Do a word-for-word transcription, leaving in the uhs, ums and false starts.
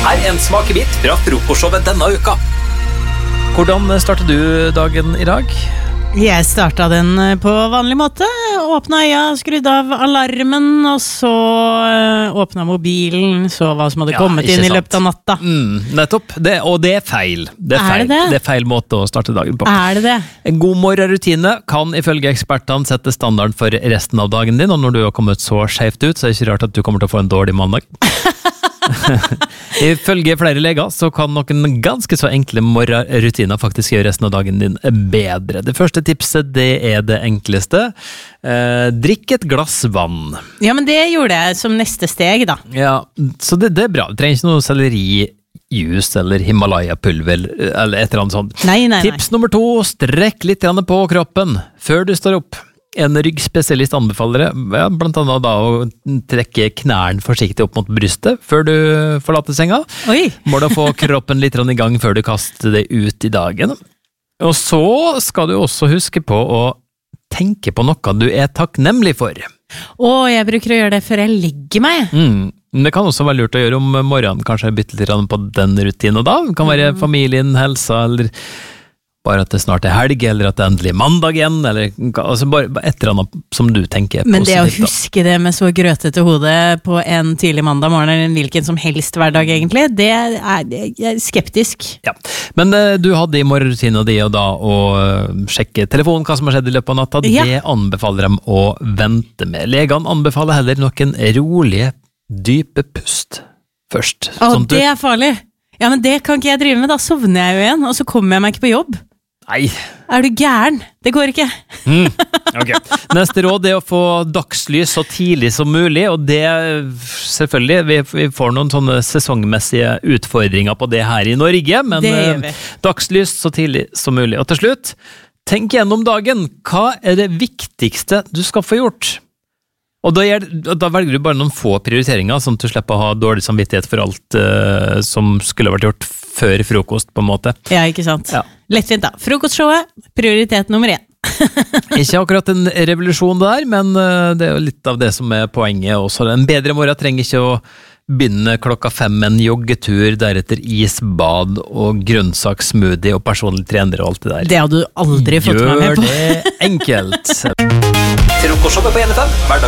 Her er en smakebit fra frokostshowet denne uka. Hvordan startet du dagen i dag? Jeg startet den på vanlig måte. Åpnet øya, skrudde av alarmen, og så åpnet mobilen, så hva som hadde Ja, kommet ikke inn i sant. løpet av natta. Mm, nettopp, det, og det er feil. Det er, Er feil. det det? Det er feil måte å starte dagen på. Er det det? En god morgenrutine kan ifølge ekspertene sette standarden for resten av dagen din, og når du har kommet så skjevt ut, så er det ikke rart at du kommer til å få en dårlig mandag. Ifølge flere leger så kan noen ganske så enkle morgenrutiner faktisk gjøre resten av dagen din bedre. Det første tipset, det er det enkleste. Eh, drikk et glass vann. Ja, men det gjorde jeg som neste steg, da. Ja, så det, det er bra. Du trenger ikke noe sellerijus eller Himalaya-pulver eller et eller annet sånt. Nei, nei, nei. Tips nummer to, strekk litt grann på kroppen før du står opp. En ryggspesialist anbefaler det, ja, blant annet da å trekke knærne forsiktig opp mot brystet før du forlater senga. Oi. Må da få kroppen litt grann i gang før du kaster det ut i dagen. Og så skal du også huske på å tenke på noe du er takknemlig for. Å, jeg bruker å gjøre det før jeg legger meg. Mm. Det kan også være lurt å gjøre om morgenen, kanskje bytte litt grann på den rutinen da. Det kan være familien, helsa, eller bare at det snart er helg, eller at det er endelig mandag igjen, eller altså bare et eller annet som du tenker Men det å positivt, da. huske det med så grøtete hode på en tidlig mandag morgen, eller en hvilken som helst hverdag egentlig, det er, jeg er skeptisk. Ja, men eh, du hadde i morgenrutinen di og da å eh, sjekke telefonen, hva som har skjedd i løpet av natta, Ja. det anbefaler dem å vente med. Legene anbefaler heller noen rolige, dype pust først. Å, Sånn at du- det er farlig. Ja, men det kan ikke jeg drive med, da sovner jeg jo igjen, og så kommer jeg meg ikke på jobb. Nei. Er du gæren? Det går ikke. Mm, ok. Neste råd er å få dagslys så tidlig som mulig, og det selvfølgelig, vi, vi får noen sånne sesongmessige utfordringer på det her i Norge, men Det gjør vi. eh, dagslys så tidlig som mulig. Og til slutt, tenk gjennom dagen. Hva er det viktigste du skal få gjort? Og da, gjør, da velger du bare noen få prioriteringer, sånn at du slipper å ha dårlig samvittighet for alt eh, som skulle vært gjort før frokost, på en måte. Ja, ikke sant? Ja. Lettfint da. Frokostshowet, prioritet nummer én. Ikke akkurat en revolusjon der, men eh, det er jo litt av det som er poenget også. En bedre morgen trenger ikke å begynne klokka fem med en joggetur, deretter isbad og grønnsakssmoothie og personlig trener og alt det der. Det hadde du aldri fått meg med på. Gjør det enkelt. Frokostshowet på N F M, hverdag